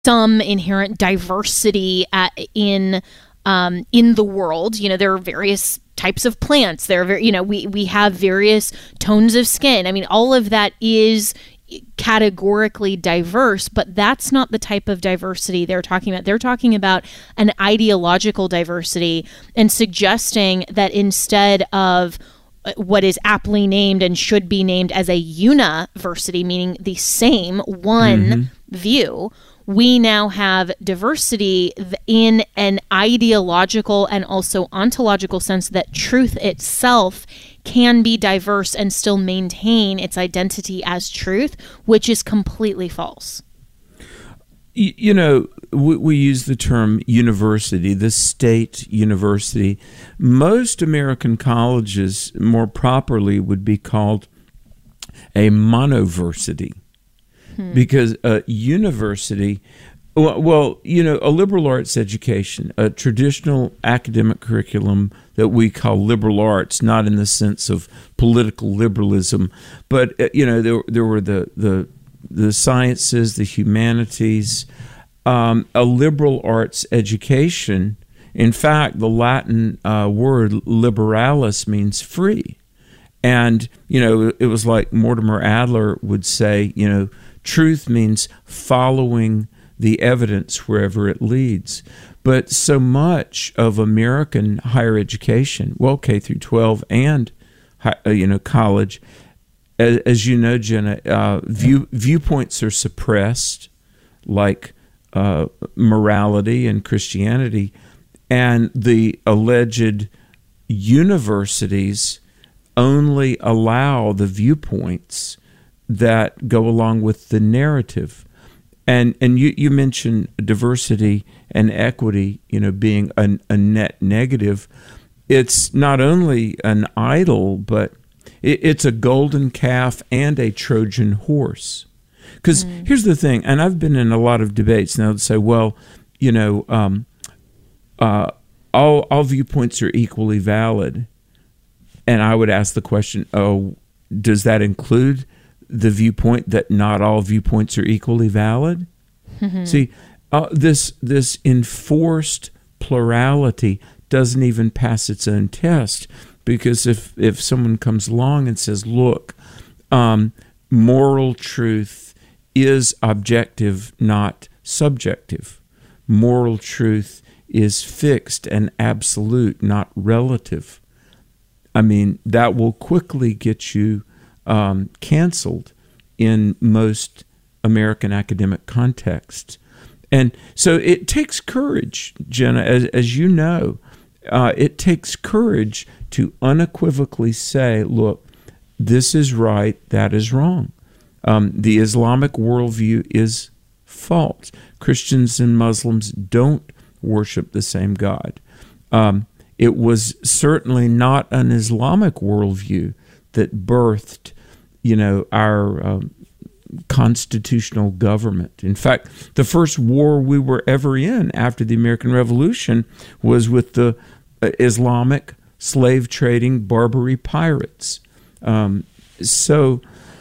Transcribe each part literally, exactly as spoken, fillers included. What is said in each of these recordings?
some inherent diversity at, in um, in the world. You know, there are various types of plants. There are very, you know, we we have various tones of skin. I mean, all of that is categorically diverse, but that's not the type of diversity they're talking about. They're talking about an ideological diversity and suggesting that instead of what is aptly named and should be named as a university, meaning the same one mm-hmm. view, we now have diversity in an ideological and also ontological sense that truth itself can be diverse and still maintain its identity as truth, which is completely false. You, you know, we, we use the term university, the state university. Most American colleges, more properly, would be called a monoversity. Hmm. Because a university, well, well, you know, a liberal arts education, a traditional academic curriculum that we call liberal arts, not in the sense of political liberalism, but, uh, you know, there there were the, the, the sciences, the humanities, um, a liberal arts education. In fact, the Latin uh, word liberalis means free. And, you know, it was like Mortimer Adler would say, you know, truth means following the evidence wherever it leads. But so much of American higher education, well, K through twelve and you know college, as, as you know, Jenna, uh, view, viewpoints are suppressed, like uh, morality and Christianity, and the alleged universities only allow the viewpoints that go along with the narrative. And and you, you mentioned diversity and equity, you know, being a, a net negative. It's not only an idol, but it, it's a golden calf and a Trojan horse. Because mm. here's the thing, and I've been in a lot of debates now that say, well, you know, um, uh, all all viewpoints are equally valid. And I would ask the question, oh, does that include the viewpoint that not all viewpoints are equally valid? Mm-hmm. See, uh, this this enforced plurality doesn't even pass its own test, because if, if someone comes along and says, look, um, moral truth is objective, not subjective. Moral truth is fixed and absolute, not relative. I mean, that will quickly get you Um, canceled in most American academic contexts. And so it takes courage, Jenna, as, as you know, uh, it takes courage to unequivocally say, look, this is right, that is wrong. Um, the Islamic worldview is false. Christians and Muslims don't worship the same God. Um, it was certainly not an Islamic worldview that birthed, you know, our um, constitutional government. In fact, the first war we were ever in after the American Revolution was with the uh, Islamic slave trading Barbary pirates. Um, so,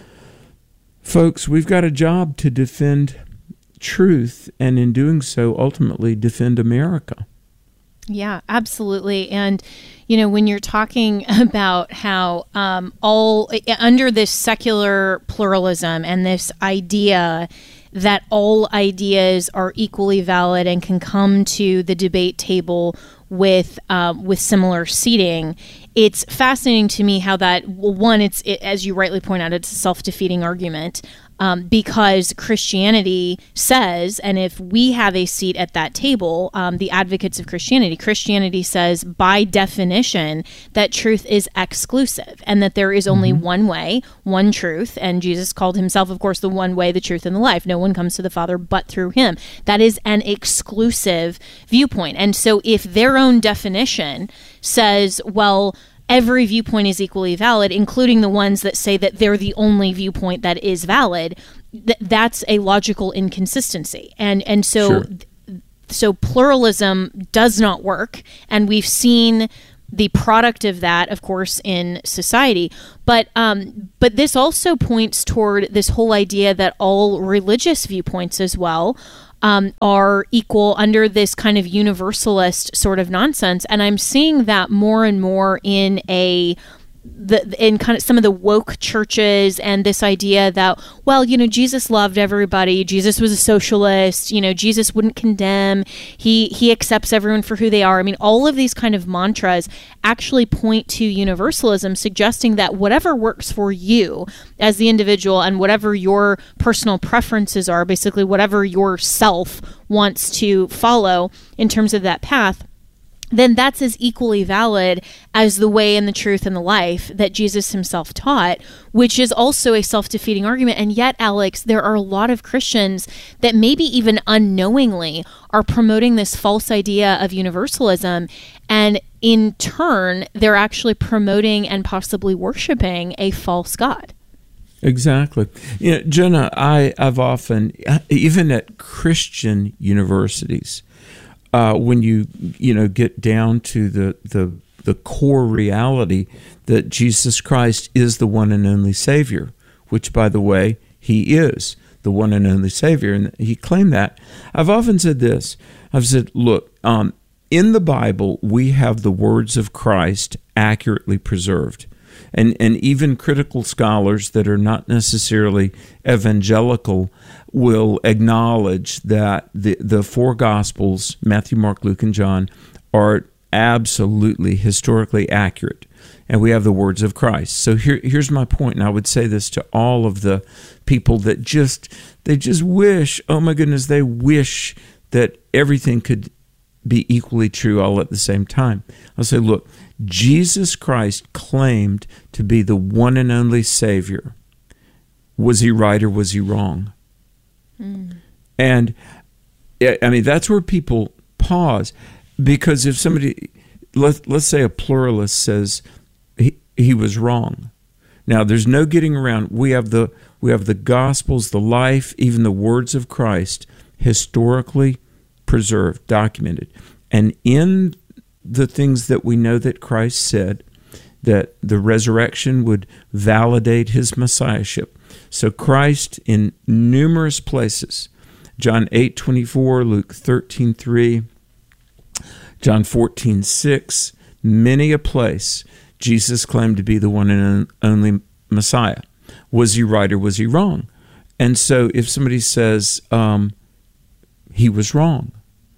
folks, we've got a job to defend truth, and in doing so, ultimately defend America. Yeah, absolutely. And, you know, when you're talking about how um, all under this secular pluralism and this idea that all ideas are equally valid and can come to the debate table with um, with similar seating, it's fascinating to me how that, well, one, it's it, as you rightly point out, it's a self-defeating argument. Um, because Christianity says, and if we have a seat at that table, um, the advocates of Christianity, Christianity says by definition that truth is exclusive and that there is only mm-hmm. one way, one truth. And Jesus called himself, of course, the one way, the truth, and the life. No one comes to the Father but through him. That is an exclusive viewpoint. And so if their own definition says, well, every viewpoint is equally valid, including the ones that say that they're the only viewpoint that is valid, th- that's a logical inconsistency. And and so sure. so pluralism does not work, and we've seen the product of that, of course, in society. But um, but this also points toward this whole idea that all religious viewpoints as well um, are equal under this kind of universalist sort of nonsense. And I'm seeing that more and more in a the in kind of some of the woke churches, and this idea that, well, you know, Jesus loved everybody. Jesus was a socialist. You know, Jesus wouldn't condemn. He he accepts everyone for who they are. I mean, all of these kind of mantras actually point to universalism, suggesting that whatever works for you as the individual and whatever your personal preferences are, basically whatever your self wants to follow in terms of that path, then that's as equally valid as the way and the truth and the life that Jesus himself taught, which is also a self-defeating argument. And yet, Alex, there are a lot of Christians that maybe even unknowingly are promoting this false idea of universalism. And in turn, they're actually promoting and possibly worshiping a false God. Exactly. You know, Jenna, I, I've often, even at Christian universities, Uh, when you you know get down to the, the the core reality that Jesus Christ is the one and only Savior, which, by the way, he is the one and only Savior, and he claimed that. I've often said this. I've said, look, um, in the Bible, we have the words of Christ accurately preserved. And and even critical scholars that are not necessarily evangelical will acknowledge that the, the four Gospels, Matthew, Mark, Luke, and John, are absolutely historically accurate. And we have the words of Christ. So here, here's my point, and I would say this to all of the people that just, they just wish, oh my goodness, they wish that everything could be equally true all at the same time. I'll say, look, Jesus Christ claimed to be the one and only Savior. Was he right or was he wrong? Mm. And, I mean, that's where people pause, because if somebody, let, let's say a pluralist says he, he was wrong. Now, there's no getting around. We have the we have the Gospels, the life, even the words of Christ, historically preserved, documented. And in the things that we know that Christ said, that the resurrection would validate his messiahship. So Christ, in numerous places, John eight twenty-four, Luke thirteen three, John fourteen six, many a place, Jesus claimed to be the one and only Messiah. Was he right or was he wrong? And so if somebody says um, he was wrong,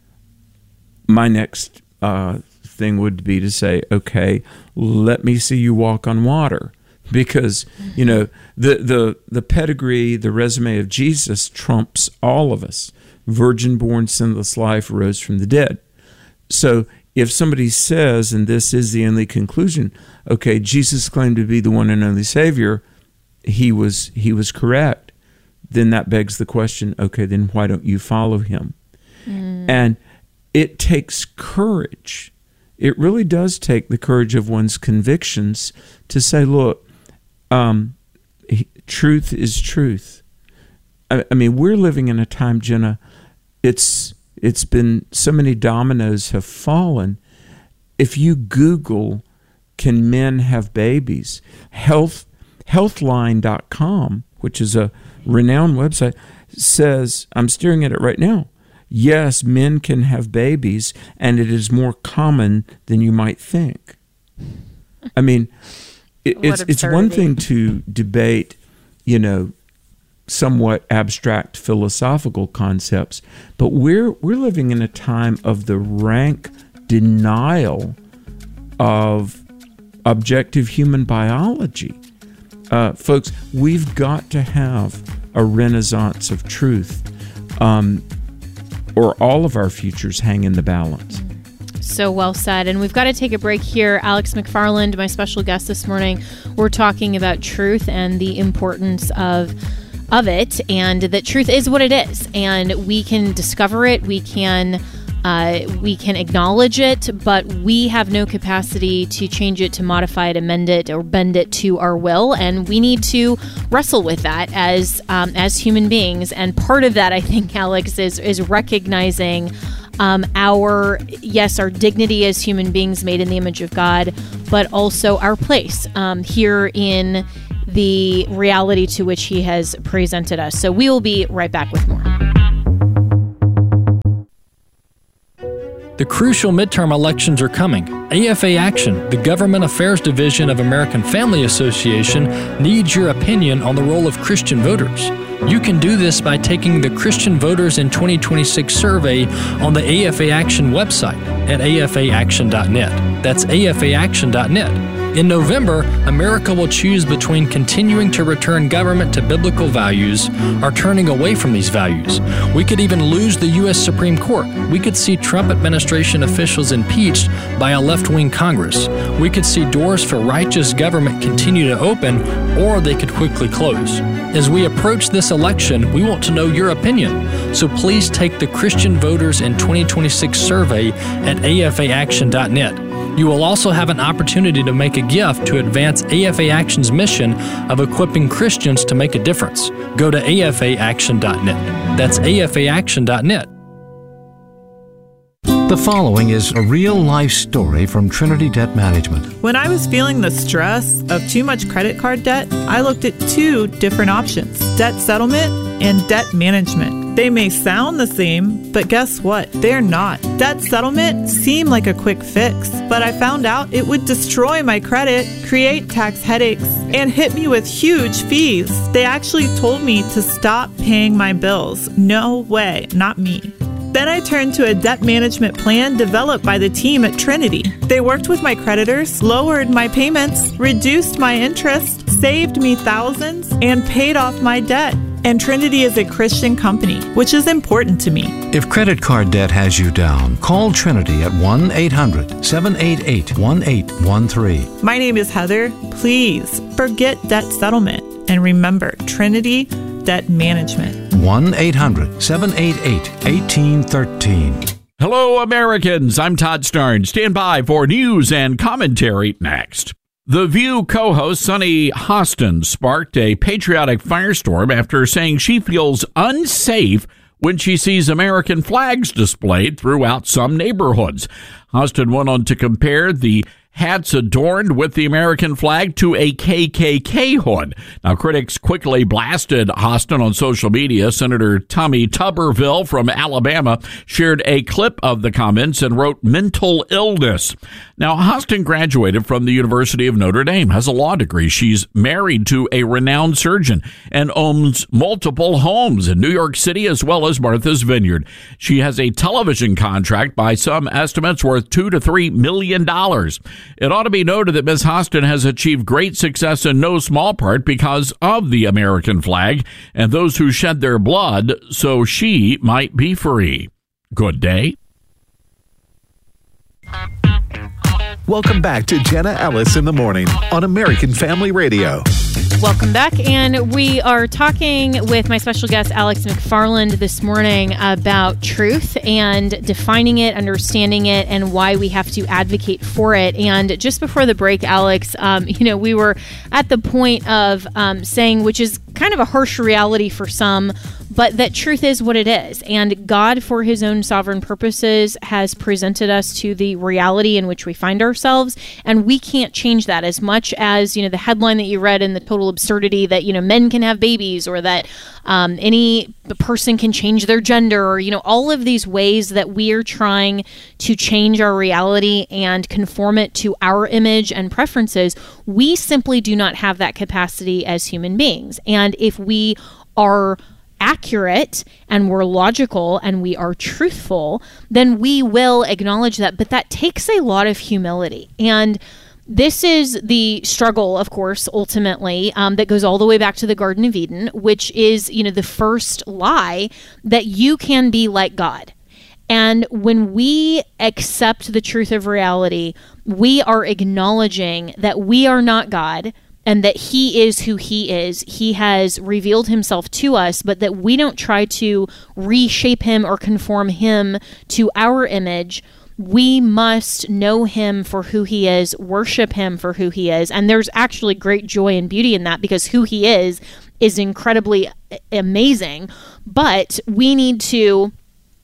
my next uh, thing would be to say, okay, let me see you walk on water. Because, you know, the, the, the pedigree, the resume of Jesus trumps all of us. Virgin born, sinless life, rose from the dead. So if somebody says, and this is the only conclusion, okay, Jesus claimed to be the one and only Savior, he was he was correct, then that begs the question, okay, then why don't you follow him? Mm. And it takes courage. It really does take the courage of one's convictions to say, look, um, he, truth is truth. I, I mean, we're living in a time, Jenna, it's it's been, so many dominoes have fallen. If you Google, can men have babies? Health, healthline dot com, which is a renowned website, says, I'm staring at it right now, yes, men can have babies, and it is more common than you might think. I mean, it, it's it's one thing to debate, you know, somewhat abstract philosophical concepts, but we're we're living in a time of the rank denial of objective human biology. Uh, folks, we've got to have a renaissance of truth, um, or all of our futures hang in the balance. So well said. And we've got to take a break here. Alex McFarland, my special guest this morning, we're talking about truth and the importance of of it, and that truth is what it is, and we can discover it, we can uh, we can acknowledge it, but we have no capacity to change it, to modify it, amend it, or bend it to our will, and we need to wrestle with that as um, as human beings. And part of that, I think, Alex, is is recognizing Um, our, yes, our dignity as human beings made in the image of God, but also our place um, here in the reality to which he has presented us. So we will be right back with more. The crucial midterm elections are coming. A F A Action, the Government Affairs Division of American Family Association, needs your opinion on the role of Christian voters. You can do this by taking the Christian Voters in twenty twenty-six survey on the A F A Action website at A F A action dot net. That's A F A action dot net. In November, America will choose between continuing to return government to biblical values or turning away from these values. We could even lose the U S Supreme Court. We could see Trump administration officials impeached by a left-wing Congress. We could see doors for righteous government continue to open, or they could quickly close. As we approach this election, we want to know your opinion. So please take the Christian Voters in twenty twenty-six survey at A F A action dot net. You will also have an opportunity to make a gift to advance A F A Action's mission of equipping Christians to make a difference. Go to A F A action dot net. That's A F A action dot net. The following is a real-life story from Trinity Debt Management. When I was feeling the stress of too much credit card debt, I looked at two different options: debt settlement and debt management. They may sound the same, but guess what? They're not. Debt settlement seemed like a quick fix, but I found out it would destroy my credit, create tax headaches, and hit me with huge fees. They actually told me to stop paying my bills. No way, not me. Then I turned to a debt management plan developed by the team at Trinity. They worked with my creditors, lowered my payments, reduced my interest, saved me thousands, and paid off my debt. And Trinity is a Christian company, which is important to me. If credit card debt has you down, call Trinity at one eight hundred seven eight eight one eight one three. My name is Heather. Please forget debt settlement and remember Trinity Debt Management. one eight hundred seven eight eight one eight one three. Hello, Americans. I'm Todd Starnes. Stand by for news and commentary next. The View co-host Sunny Hostin sparked a patriotic firestorm after saying she feels unsafe when she sees American flags displayed throughout some neighborhoods. Hostin went on to compare the hats adorned with the American flag to a K K K hood. Now, critics quickly blasted Hostin on social media. Senator Tommy Tuberville from Alabama shared a clip of the comments and wrote mental illness. Now, Hostin graduated from the University of Notre Dame, has a law degree. She's married to a renowned surgeon and owns multiple homes in New York City as well as Martha's Vineyard. She has a television contract by some estimates worth two to three million dollars. It ought to be noted that Miz Hostin has achieved great success in no small part because of the American flag and those who shed their blood so she might be free. Good day. Welcome back to Jenna Ellis in the Morning on American Family Radio. Welcome back, and we are talking with my special guest, Alex McFarland, this morning about truth and defining it, understanding it, and why we have to advocate for it. And just before the break, Alex, um, you know, we were at the point of um, saying, which is kind of a harsh reality for some, but that truth is what it is. And God, for his own sovereign purposes, has presented us to the reality in which we find ourselves. And we can't change that. As much as, you know, the headline that you read and the total absurdity that, you know, men can have babies, or that um, any person can change their gender, or, you know, all of these ways that we are trying to change our reality and conform it to our image and preferences, we simply do not have that capacity as human beings. And if we are accurate and we're logical and we are truthful, then we will acknowledge that. But that takes a lot of humility. And this is the struggle, of course, ultimately, um, that goes all the way back to the Garden of Eden, which is, you know, the first lie that you can be like God. And when we accept the truth of reality, we are acknowledging that we are not God, and that he is who he is. He has revealed himself to us, but that we don't try to reshape him or conform him to our image. We must know him for who he is, worship him for who he is. And there's actually great joy and beauty in that, because who he is is incredibly amazing. But we need to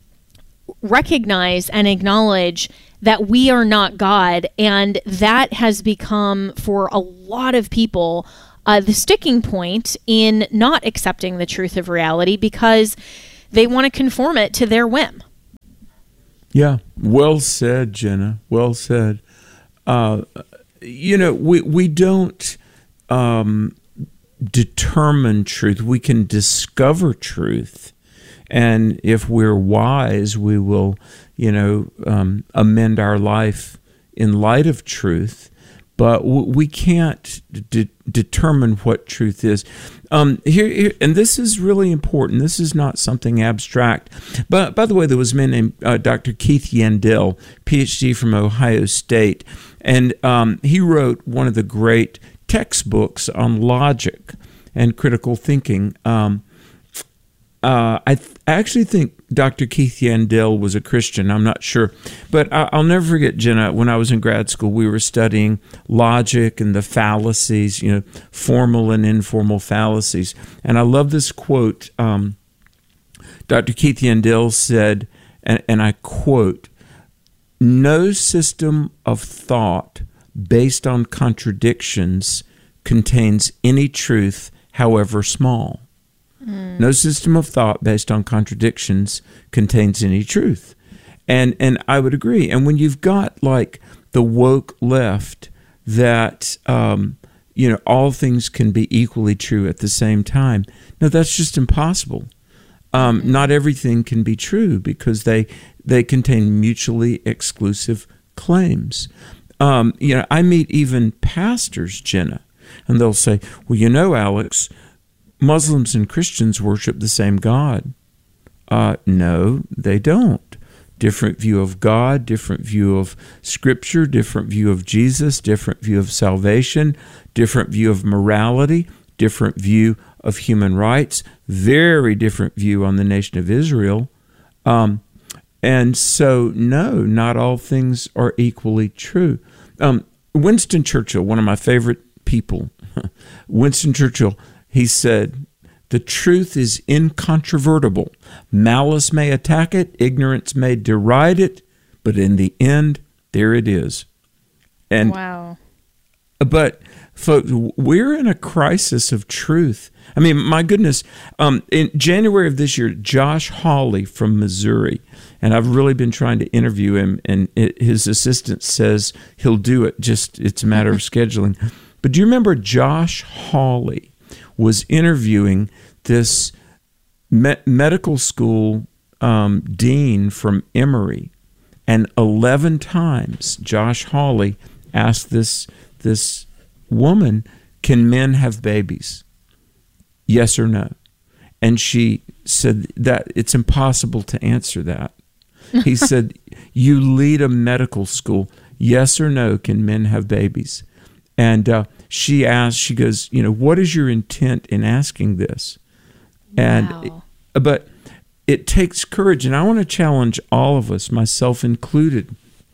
recognize and acknowledge that we are not God, and that has become, for a lot of people, uh, the sticking point in not accepting the truth of reality, because they want to conform it to their whim. Yeah, well said, Jenna. Well said. Uh, you know, we we don't um, determine truth. We can discover truth, and if we're wise, we will, you know, um, amend our life in light of truth. But we can't de- determine what truth is. Um, here, here, and this is really important. This is not something abstract. But by the way, there was a man named uh, Doctor Keith Yandell, P H D from Ohio State, and um, he wrote one of the great textbooks on logic and critical thinking. Um, uh, I, th- I actually think Doctor Keith Yandell was a Christian. I'm not sure. But I- I'll never forget, Jenna, when I was in grad school, we were studying logic and the fallacies, you know, formal and informal fallacies. And I love this quote. Um, Doctor Keith Yandell said, and, and I quote, "No system of thought based on contradictions contains any truth, however small." Mm. No system of thought based on contradictions contains any truth. And and I would agree. And when you've got like the woke left that, um, you know, all things can be equally true at the same time, no, that's just impossible. Um, mm-hmm. Not everything can be true because they they contain mutually exclusive claims. Um, you know, I meet even pastors, Jenna, and they'll say, well, you know, Alex, Muslims and Christians worship the same God. Uh, no, they don't. Different view of God, different view of Scripture, different view of Jesus, different view of salvation, different view of morality, different view of human rights, very different view on the nation of Israel. Um, and so, no, not all things are equally true. Um, Winston Churchill, one of my favorite people, Winston Churchill, he said, "The truth is incontrovertible. Malice may attack it, ignorance may deride it, but in the end, there it is." And wow. But, folks, we're in a crisis of truth. I mean, my goodness, um, in January of this year, Josh Hawley from Missouri, and I've really been trying to interview him, and it, his assistant says he'll do it, just it's a matter of scheduling. But do you remember Josh Hawley was interviewing this me- medical school um, dean from Emory, and eleven times Josh Hawley asked this this woman, "Can men have babies? Yes or no?" And she said that it's impossible to answer that. He said, "You lead a medical school. Yes or no? Can men have babies?" And uh, she asked, she goes, you know, "What is your intent in asking this?" And wow. But it takes courage, and I want to challenge all of us, myself included,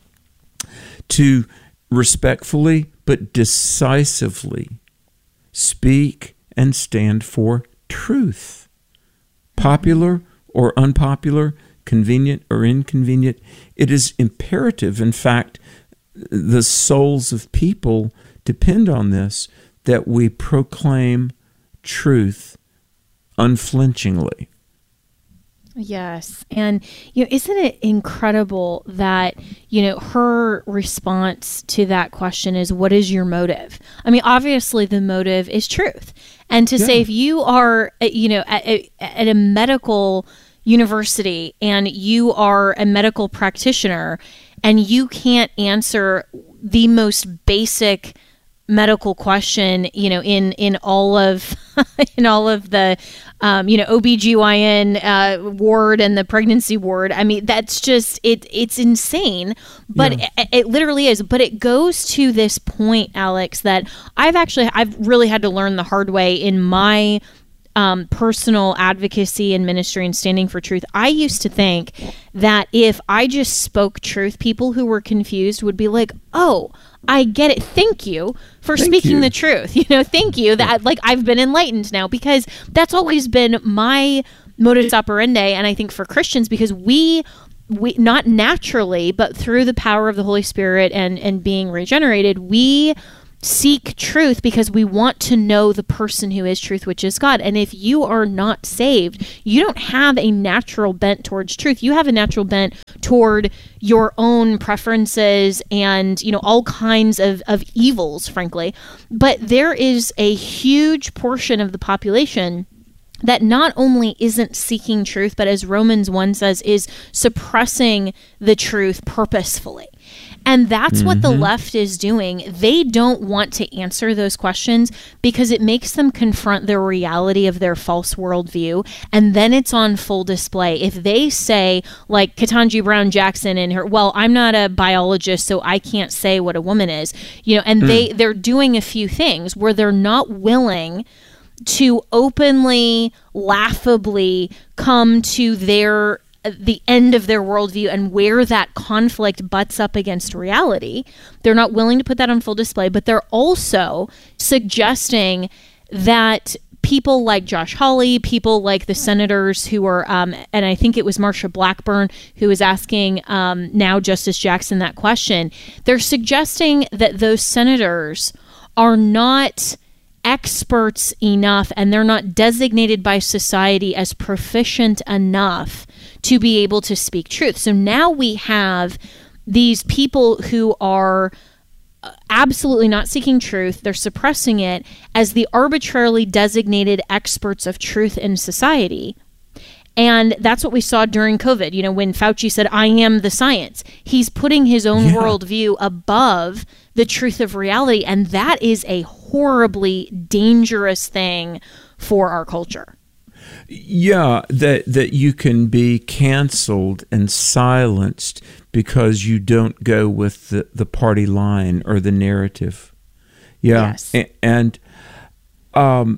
to respectfully but decisively speak and stand for truth. Popular or unpopular, convenient or inconvenient, it is imperative. In fact, the souls of people depend on this, that we proclaim truth unflinchingly. Yes. And, you know, isn't it incredible that, you know, her response to that question is, what is your motive? I mean, obviously the motive is truth. And to yeah. say, if you are, you know, at, at a medical university and you are a medical practitioner and you can't answer the most basic medical question, you know, in, in all of, in all of the, um, you know, O B G Y N uh, ward and the pregnancy ward. I mean, that's just, it, it's insane, but yeah. it, it literally is. But it goes to this point, Alex, that I've actually, I've really had to learn the hard way in my Um, personal advocacy and ministry and standing for truth. I used to think that if I just spoke truth, people who were confused would be like, "Oh, I get it. Thank you for thank speaking you. the truth. You know, thank you that like I've been enlightened now," because that's always been my modus operandi. And I think for Christians, because we we not naturally, but through the power of the Holy Spirit and and being regenerated, we seek truth because we want to know the person who is truth, which is God. And if you are not saved, you don't have a natural bent towards truth. You have a natural bent toward your own preferences and, you know, all kinds of, of evils, frankly. But there is a huge portion of the population that not only isn't seeking truth, but as Romans one says, is suppressing the truth purposefully. And that's mm-hmm. what the left is doing. They don't want to answer those questions because it makes them confront the reality of their false worldview. And then it's on full display. If they say, like Ketanji Brown Jackson and her, well, I'm not a biologist, so I can't say what a woman is, you know, and mm. they, they're doing a few things where they're not willing to openly, laughably come to their the end of their worldview and where that conflict butts up against reality. They're not willing to put that on full display, but they're also suggesting that people like Josh Hawley, people like the senators who are, um, and I think it was Marsha Blackburn who was asking um, now Justice Jackson that question, they're suggesting that those senators are not experts enough and they're not designated by society as proficient enough to be able to speak truth. So now we have these people who are absolutely not seeking truth. They're suppressing it as the arbitrarily designated experts of truth in society. And that's what we saw during COVID. You know, when Fauci said, I am the science, he's putting his own yeah. worldview above the truth of reality. And that is a horribly dangerous thing for our culture. Yeah, that that you can be canceled and silenced because you don't go with the, the party line or the narrative. Yeah, yes. and, and um,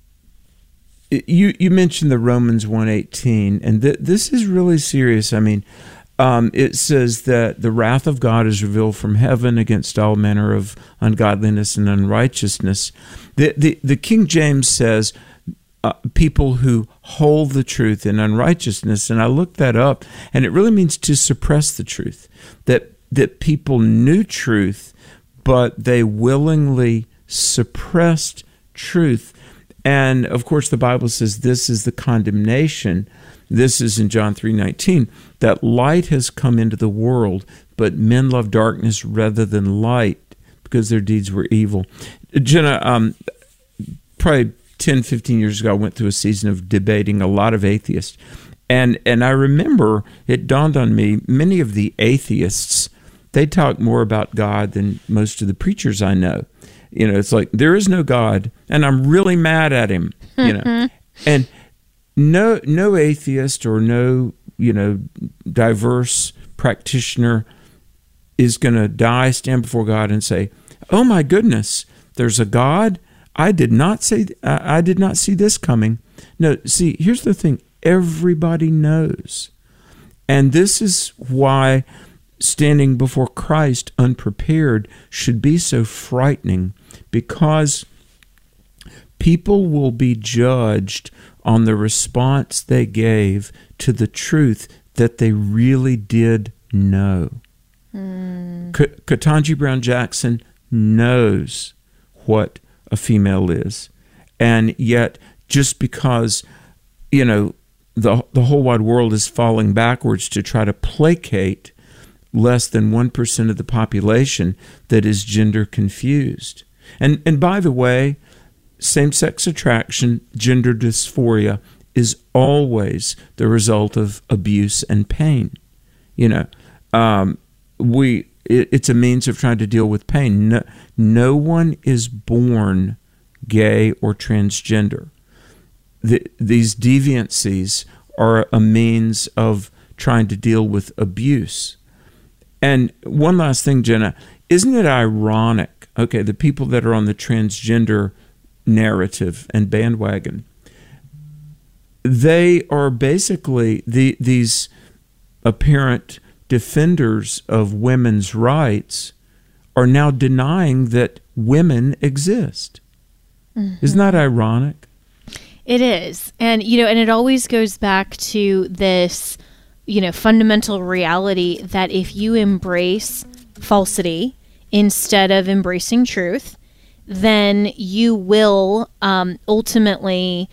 you you mentioned the Romans one eighteen, and th- this is really serious. I mean, um, it says that the wrath of God is revealed from heaven against all manner of ungodliness and unrighteousness. The the, the King James says, Uh, people who hold the truth in unrighteousness, and I looked that up, and it really means to suppress the truth. That that people knew truth, but they willingly suppressed truth. And of course, the Bible says this is the condemnation. This is in John three nineteen, that light has come into the world, but men love darkness rather than light because their deeds were evil. Jenna, um, probably ten, fifteen years ago, I went through a season of debating a lot of atheists. And and I remember it dawned on me, many of the atheists, they talk more about God than most of the preachers I know. You know, it's like, there is no God, and I'm really mad at him, you know. And no no atheist or no, you know, diverse practitioner is going to die, stand before God and say, oh my goodness, there's a God? I did not say. I did not see this coming. No, see, here's the thing. Everybody knows. And this is why standing before Christ unprepared should be so frightening, because people will be judged on the response they gave to the truth that they really did know. Mm. K- Ketanji Brown Jackson knows what a female is, and yet just because, you know, the the whole wide world is falling backwards to try to placate less than one percent of the population that is gender confused. And and by the way, same-sex attraction, gender dysphoria is always the result of abuse and pain. You know, um, we it, it's a means of trying to deal with pain. No, no one is born gay or transgender. The, these deviancies are a means of trying to deal with abuse. And one last thing, Jenna, isn't it ironic, okay, the people that are on the transgender narrative and bandwagon, they are basically the, these apparent defenders of women's rights are now denying that women exist. Mm-hmm. Isn't that ironic? It is. And, you know, and it always goes back to this, you know, fundamental reality that if you embrace falsity instead of embracing truth, then you will um, ultimately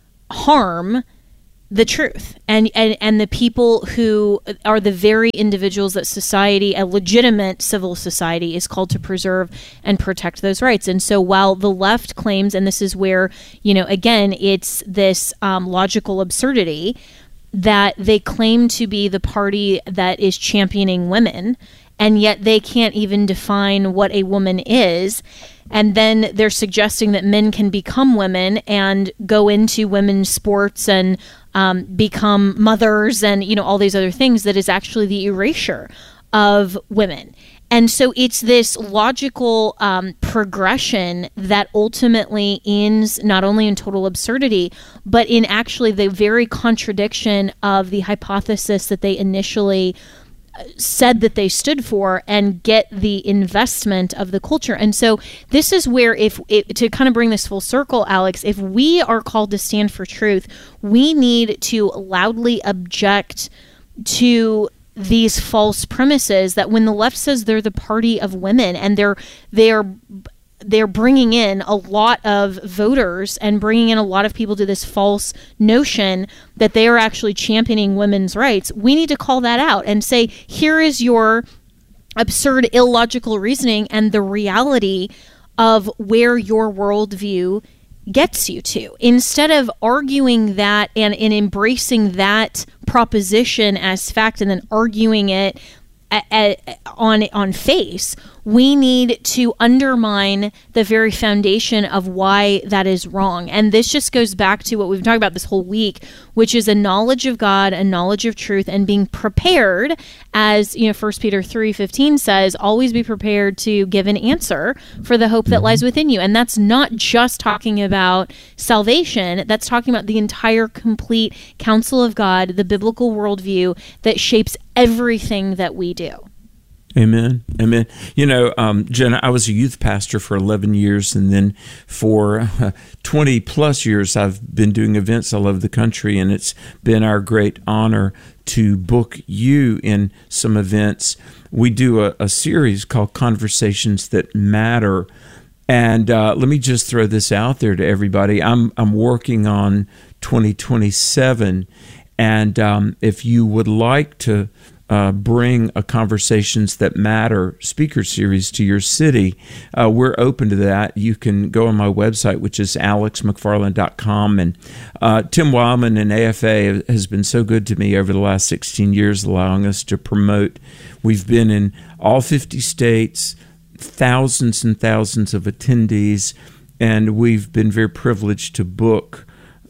harm the truth and, and and the people who are the very individuals that society, a legitimate civil society, is called to preserve and protect those rights. And so while the left claims, and this is where, you know, again, it's this um, logical absurdity that they claim to be the party that is championing women, and yet they can't even define what a woman is. And then they're suggesting that men can become women and go into women's sports and um, become mothers and, you know, all these other things, that is actually the erasure of women. And so it's this logical um, progression that ultimately ends not only in total absurdity, but in actually the very contradiction of the hypothesis that they initially said that they stood for, and get the investment of the culture. And so this is where, if it, to kind of bring this full circle, Alex, if we are called to stand for truth, we need to loudly object to these false premises that when the left says they're the party of women, and they're they're they're bringing in a lot of voters and bringing in a lot of people to this false notion that they are actually championing women's rights, we need to call that out and say, here is your absurd, illogical reasoning and the reality of where your worldview gets you to. Instead of arguing that and, and embracing that proposition as fact and then arguing it a, a, on on face, we need to undermine the very foundation of why that is wrong. And this just goes back to what we've talked about this whole week, which is a knowledge of God, a knowledge of truth, and being prepared, as you know, First Peter three fifteen says, always be prepared to give an answer for the hope that lies within you. And that's not just talking about salvation, that's talking about the entire complete counsel of God, the biblical worldview that shapes everything that we do. Amen. Amen. You know, um, Jenna, I was a youth pastor for eleven years, and then for uh, twenty plus years, I've been doing events all over the country, and it's been our great honor to book you in some events. We do a, a series called Conversations That Matter. And uh, let me just throw this out there to everybody. I'm I'm working on twenty twenty-seven, and um, if you would like to Uh, bring a Conversations That Matter speaker series to your city, uh, we're open to that. You can go on my website, which is alex mcfarland dot com. And uh, Tim Wildman and A F A has been so good to me over the last sixteen years, allowing us to promote. We've been in all fifty states, thousands and thousands of attendees, and we've been very privileged to book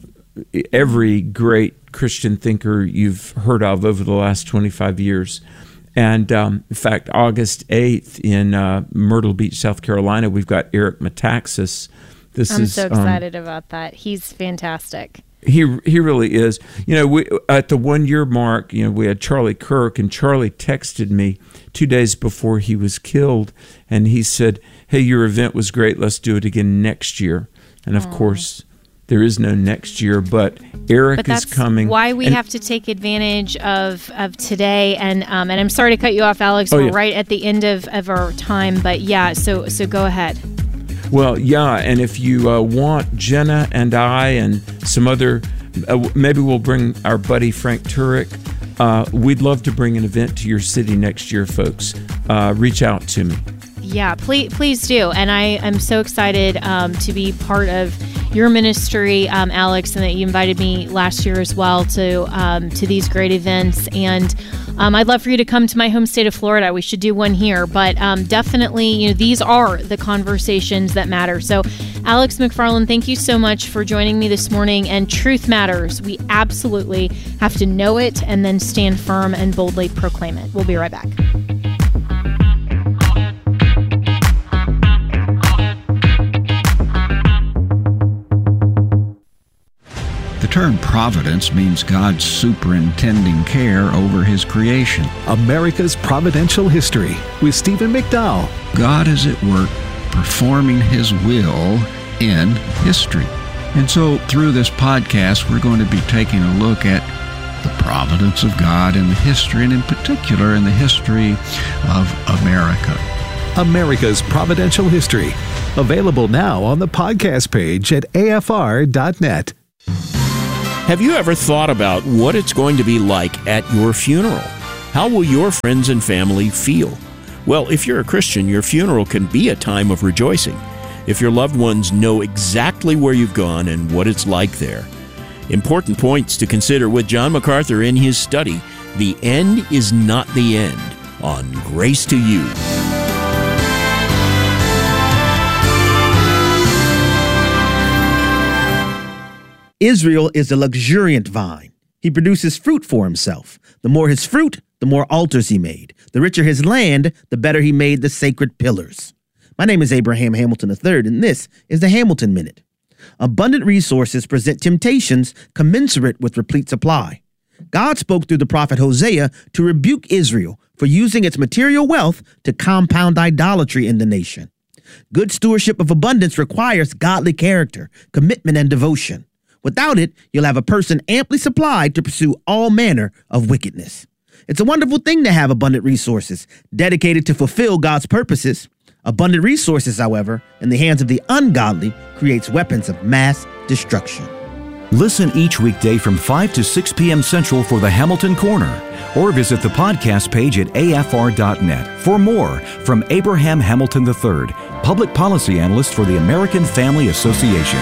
every great Christian thinker you've heard of over the last twenty-five years. And um, in fact, August eighth in uh, Myrtle Beach, South Carolina, we've got Eric Metaxas. This I'm is, so excited um, about that. He's fantastic. He he really is. You know, we, at the one year mark, you know, we had Charlie Kirk, and Charlie texted me two days before he was killed, and he said, "Hey, your event was great. Let's do it again next year." And of Aww. course, there is no next year, but Eric but that's is coming. Why we and, have to take advantage of, of today, and um, and I'm sorry to cut you off, Alex. Oh, We're yeah. right at the end of, of our time, but yeah, so so go ahead. Well, yeah, and if you uh, want Jenna and I and some other, uh, maybe we'll bring our buddy Frank Turek. Uh, we'd love to bring an event to your city next year, folks. Uh, reach out to me. Yeah, please, please do. And I am so excited um, to be part of your ministry, um, Alex, and that you invited me last year as well to um, to these great events. And um, I'd love for you to come to my home state of Florida. We should do one here. But um, definitely, you know, these are the conversations that matter. So, Alex McFarland, thank you so much for joining me this morning. And truth matters. We absolutely have to know it and then stand firm and boldly proclaim it. We'll be right back. The term providence means God's superintending care over His creation. America's Providential History with Stephen McDowell. God is at work performing His will in history. And so through this podcast, we're going to be taking a look at the providence of God in the history, and in particular in the history of America. America's Providential History Available now on the podcast page at A F R dot net. Have you ever thought about what it's going to be like at your funeral? How will your friends and family feel? Well, if you're a Christian, your funeral can be a time of rejoicing if your loved ones know exactly where you've gone and what it's like there. Important points to consider with John MacArthur in his study, The End is Not the End, on Grace to You. Israel is a luxuriant vine. He produces fruit for himself. The more his fruit, the more altars he made. The richer his land, the better he made the sacred pillars. My name is Abraham Hamilton the third, and this is the Hamilton Minute. Abundant resources present temptations commensurate with replete supply. God spoke through the prophet Hosea to rebuke Israel for using its material wealth to compound idolatry in the nation. Good stewardship of abundance requires godly character, commitment, and devotion. Without it, you'll have a person amply supplied to pursue all manner of wickedness. It's a wonderful thing to have abundant resources dedicated to fulfill God's purposes. Abundant resources, however, in the hands of the ungodly creates weapons of mass destruction. Listen each weekday from five to six p.m. Central for the Hamilton Corner, or visit the podcast page at A F R dot net for more from Abraham Hamilton the third, Public Policy Analyst for the American Family Association.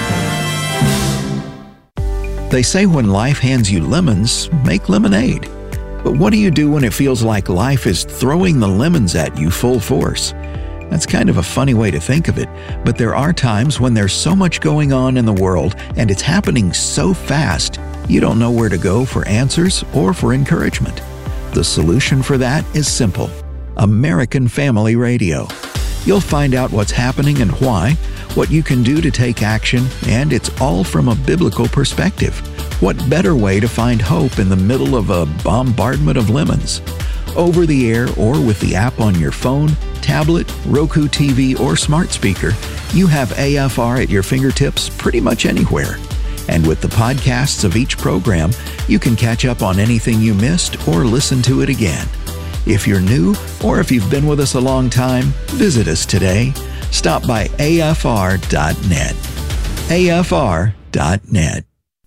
They say when life hands you lemons, make lemonade. But what do you do when it feels like life is throwing the lemons at you full force? That's kind of a funny way to think of it, but there are times when there's so much going on in the world and it's happening so fast, you don't know where to go for answers or for encouragement. The solution for that is simple: American Family Radio. You'll find out what's happening and why, what you can do to take action, and it's all from a biblical perspective. What better way to find hope in the middle of a bombardment of lemons? Over the air or with the app on your phone, tablet, Roku T V, or smart speaker, you have A F R at your fingertips pretty much anywhere. And with the podcasts of each program, you can catch up on anything you missed or listen to it again. If you're new or if you've been with us a long time, visit us today. Stop by A F R dot net. A F R dot net.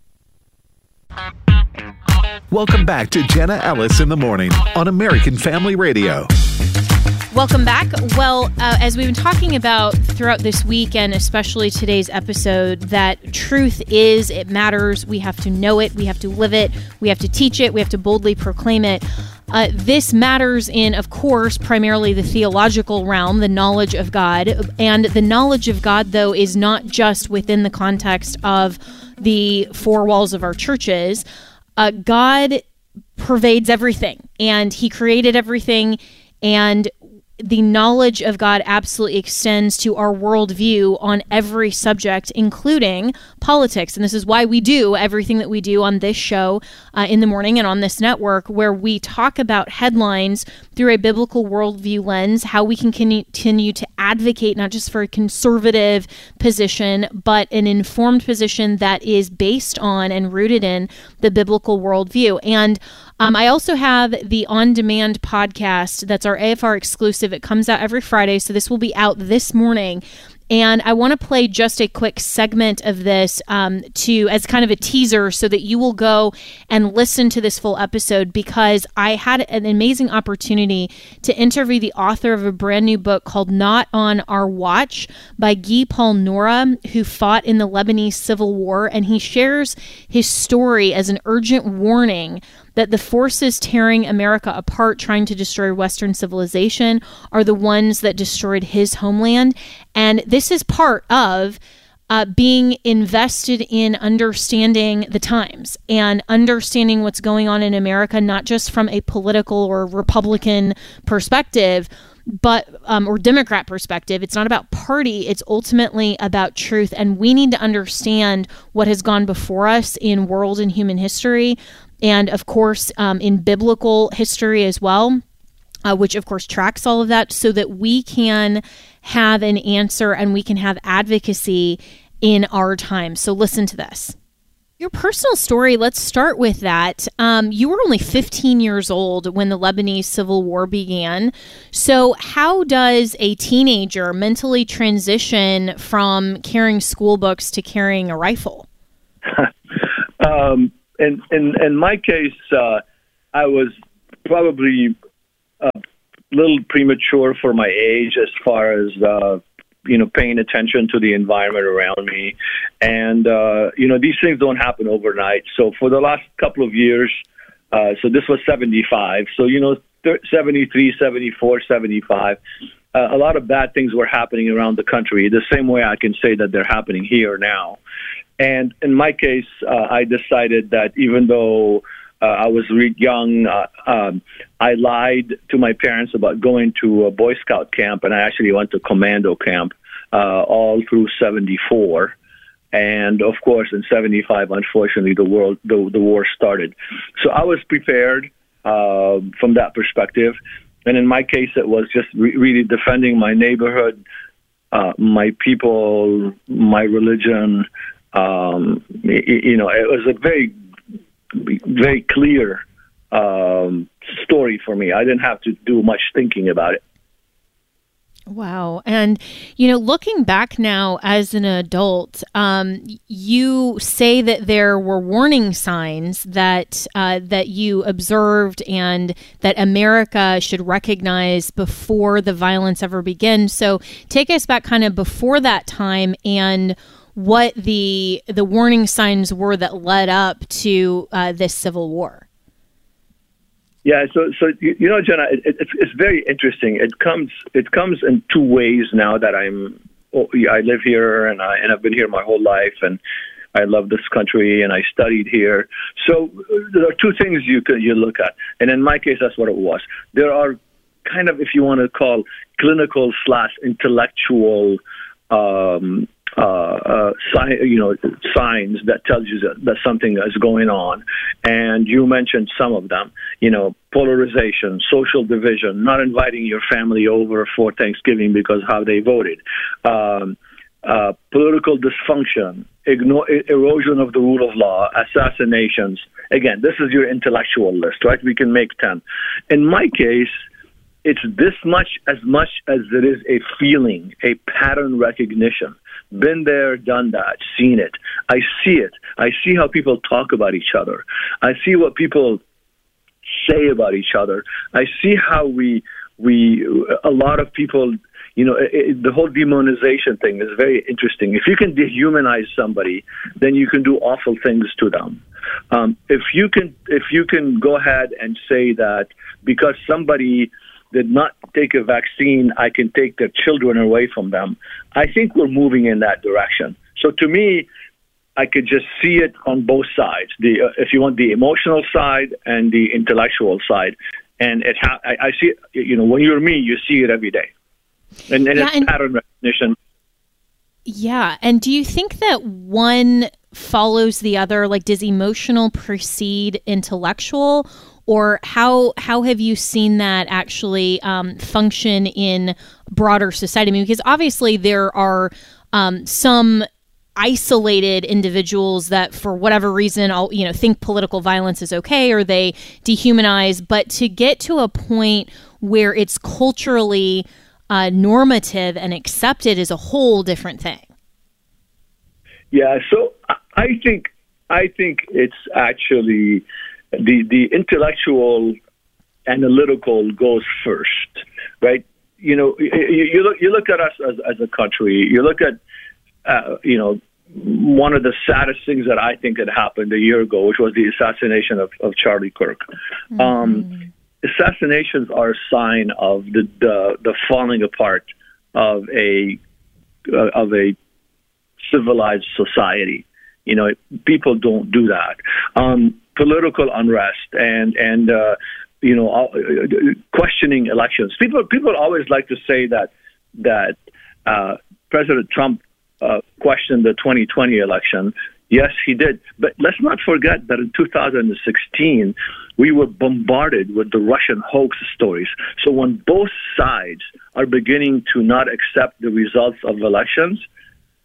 Welcome back to Jenna Ellis in the Morning on American Family Radio. Welcome back. Well, uh, as we've been talking about throughout this week and especially today's episode, that truth is, it matters. We have to know it. We have to live it. We have to teach it. We have to boldly proclaim it. Uh, this matters in, of course, primarily the theological realm, the knowledge of God. And the knowledge of God, though, is not just within the context of the four walls of our churches. Uh, God pervades everything, and He created everything, and the knowledge of God absolutely extends to our worldview on every subject, including politics. And this is why we do everything that we do on this show uh, in the morning and on this network, where we talk about headlines through a biblical worldview lens, how we can continue to advocate not just for a conservative position, but an informed position that is based on and rooted in the biblical worldview. And Um, I also have the on-demand podcast that's our A F R exclusive. It comes out every Friday, so this will be out this morning. And I want to play just a quick segment of this um, to as kind of a teaser so that you will go and listen to this full episode, because I had an amazing opportunity to interview the author of a brand new book called Not on Our Watch by Guy Paul Nora, who fought in the Lebanese Civil War. And he shares his story as an urgent warning that the forces tearing America apart, trying to destroy Western civilization, are the ones that destroyed his homeland. And this is part of uh, being invested in understanding the times and understanding what's going on in America, not just from a political or Republican perspective, but um, or Democrat perspective. It's not about party. It's ultimately about truth. And we need to understand what has gone before us in world and human history, and of course, um, in biblical history as well, uh, which of course tracks all of that, so that we can have an answer and we can have advocacy in our time. So listen to this. Your personal story, let's start with that. Um, you were only fifteen years old when the Lebanese Civil War began. So how does a teenager mentally transition from carrying school books to carrying a rifle? um, in, in, in my case, uh, I was probably a little premature for my age as far as uh, you know, paying attention to the environment around me. And, uh, you know, these things don't happen overnight. So for the last couple of years, uh, so this was seventy-five. So, you know, seventy-three, seventy-four, seventy-five, uh, a lot of bad things were happening around the country, the same way I can say that they're happening here now. And in my case, uh, I decided that even though Uh, I was really young. Uh, um, I lied to my parents about going to a Boy Scout camp, and I actually went to commando camp uh, all through seventy-four. And of course, in seventy-five, unfortunately, the world the, the war started. So I was prepared uh, from that perspective. And in my case, it was just re- really defending my neighborhood, uh, my people, my religion. Um, you, you know, it was a very very clear um, story for me. I didn't have to do much thinking about it. Wow. And, you know, looking back now as an adult, um, you say that there were warning signs that uh, that you observed and that America should recognize before the violence ever begins. So take us back kind of before that time and what the the warning signs were that led up to uh, this civil war. Yeah, so so you, you know, Jenna, it, it, it's it's very interesting. It comes it comes in two ways now that I'm I live here and I and I've been here my whole life and I love this country and I studied here. So there are two things you could you look at, and in my case, that's what it was. There are kind of, if you want to call, clinical slash intellectual. Um, Uh, uh, si- you know, signs that tells you that, that something is going on. And you mentioned some of them, you know, polarization, social division, not inviting your family over for Thanksgiving because how they voted, um, uh, political dysfunction, ignore, erosion of the rule of law, assassinations. Again, this is your intellectual list, right? We can make ten. In my case, it's this much as much as it is a feeling, a pattern recognition. Been there, done that, seen it. I see it. I see how people talk about each other. I see what people say about each other. I see how we, we a lot of people, you know, it, it, the whole demonization thing is very interesting. If you can dehumanize somebody, then you can do awful things to them. Um, if you can, if you can go ahead and say that because somebody did not take a vaccine, I can take their children away from them. I think we're moving in that direction. So to me, I could just see it on both sides. The uh, if you want the emotional side and the intellectual side, and it ha- I, I see it. You know, when you're me, you see it every day, and, and yeah, it's and, pattern recognition. Yeah, and do you think that one follows the other? Like, does emotional precede intellectual? Or how how have you seen that actually um, function in broader society? I mean, because obviously there are um, some isolated individuals that, for whatever reason, all you know, think political violence is okay, or they dehumanize. But to get to a point where it's culturally uh, normative and accepted is a whole different thing. Yeah. So I think I think it's actually. The the intellectual, analytical goes first, right? You know, you, you look you look at us as, as a country. You look at, uh, you know, one of the saddest things that I think had happened a year ago, which was the assassination of, of Charlie Kirk. Mm-hmm. Um, assassinations are a sign of the the, the falling apart of a uh, of a civilized society. You know, people don't do that. Um, political unrest and and uh, you know uh, questioning elections. People people always like to say that that uh, President Trump uh, questioned the twenty twenty election. Yes, he did. But let's not forget that in two thousand sixteen we were bombarded with the Russian hoax stories. So when both sides are beginning to not accept the results of elections,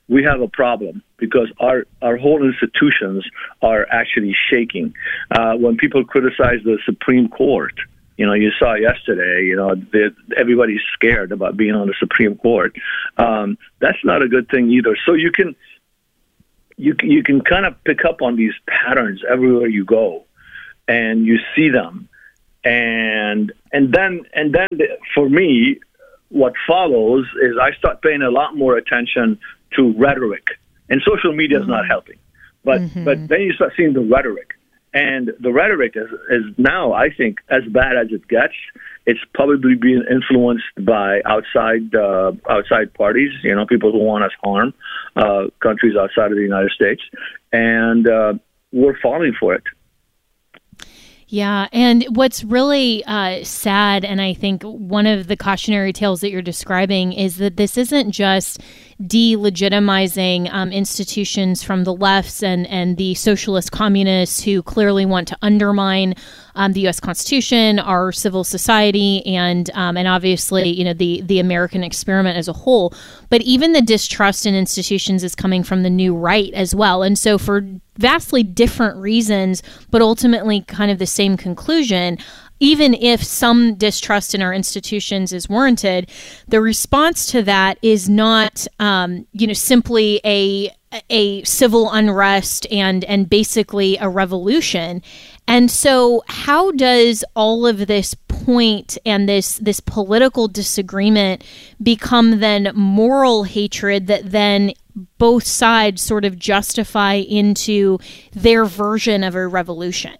we have a problem because our, our whole institutions are actually shaking. Uh, when people criticize the Supreme Court, you know, you saw yesterday, you know, the, everybody's scared about being on the Supreme Court. Um, that's not a good thing either. So you can, you you can kind of pick up on these patterns everywhere you go, and you see them, and and then and then for me, what follows is I start paying a lot more attention to rhetoric, and social media is mm-hmm. not helping. But mm-hmm. but then you start seeing the rhetoric. And the rhetoric is, is now, I think, as bad as it gets. It's probably being influenced by outside uh, outside parties, you know, people who want us harm, uh, countries outside of the United States. And uh, we're falling for it. Yeah, and what's really uh, sad, and I think one of the cautionary tales that you're describing is that this isn't just delegitimizing um, institutions from the lefts and, and the socialist communists who clearly want to undermine um, the U S Constitution, our civil society, and um, and obviously, you know, the the American experiment as a whole. But even the distrust in institutions is coming from the new right as well. And so for vastly different reasons, but ultimately kind of the same conclusion, even if some distrust in our institutions is warranted, the response to that is not, um, you know, simply a a civil unrest and and basically a revolution. And so how does all of this point and this this political disagreement become then moral hatred that then both sides sort of justify into their version of a revolution?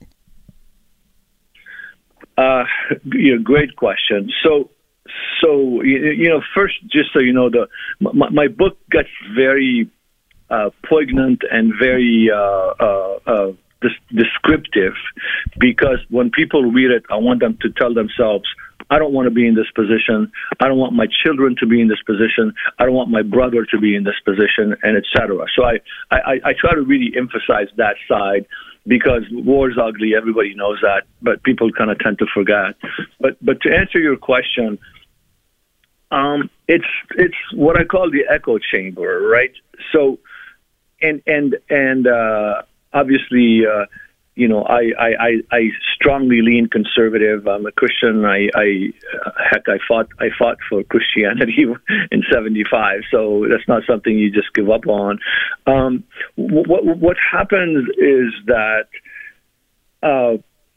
Uh, you know, great question. So, so you, you know, first, just so you know, the my, my book gets very uh, poignant and very uh, uh, uh, descriptive, because when people read it, I want them to tell themselves, I don't want to be in this position. I don't want my children to be in this position. I don't want my brother to be in this position, and et cetera. So I, I, I try to really emphasize that side, because war is ugly. Everybody knows that, but people kind of tend to forget. But but to answer your question, um, it's it's what I call the echo chamber, right? So, and and and uh, obviously. Uh, You know, I, I, I strongly lean conservative. I'm a Christian. I, I heck, I fought I fought for Christianity in seventy-five. So that's not something you just give up on. Um, what what happens is that uh,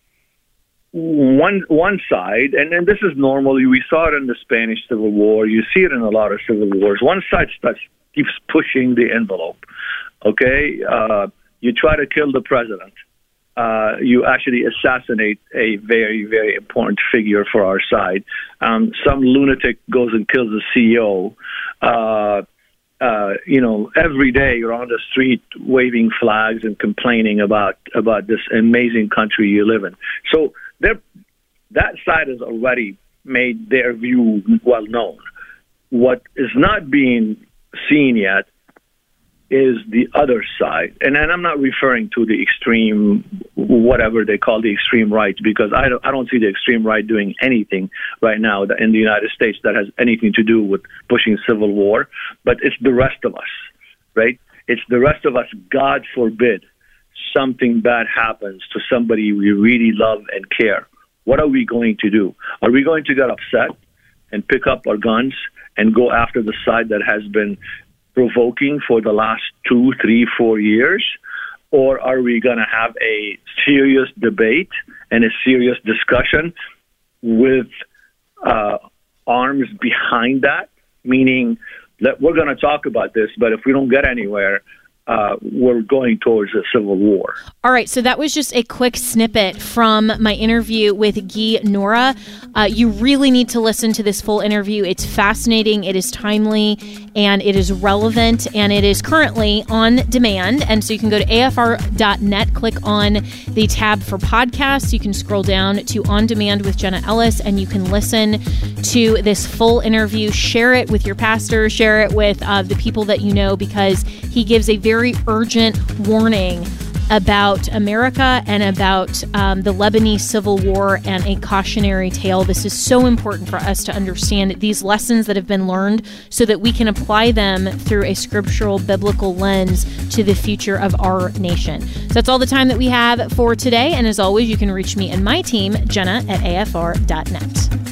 one one side, and, and this is normal. We saw it in the Spanish Civil War. You see it in a lot of civil wars. One side starts keeps pushing the envelope. Okay, uh, you try to kill the president. Uh, you actually assassinate a very, very important figure for our side. Um, some lunatic goes and kills the C E O. Uh, uh, you know, every day you're on the street waving flags and complaining about about this amazing country you live in. So that side has already made their view well known. What is not being seen yet is the other side. And then I'm not referring to the extreme, whatever they call the extreme right, because I don't, I don't see the extreme right doing anything right now in the United States that has anything to do with pushing civil war. But it's the rest of us, right? It's the rest of us. God forbid something bad happens to somebody we really love and care. What are we going to do? Are we going to get upset and pick up our guns and go after the side that has been provoking for the last two, three, four years? Or are we going to have a serious debate and a serious discussion with uh, arms behind that? Meaning that we're going to talk about this, but if we don't get anywhere, uh, we're going towards a civil war. All right, so that was just a quick snippet from my interview with Guy Nora. Uh, you really need to listen to this full interview. It's fascinating, it is timely, and it is relevant, and it is currently on demand. And so you can go to A F R dot net, click on the tab for podcasts. You can scroll down to On Demand with Jenna Ellis, and you can listen to this full interview. Share it with your pastor, share it with uh, the people that you know, because he gives a very urgent warning about America and about um, the Lebanese Civil War and a cautionary tale. This is so important for us to understand these lessons that have been learned so that we can apply them through a scriptural biblical lens to the future of our nation. So that's all the time that we have for today. And as always, you can reach me and my team, Jenna, at A F R dot net.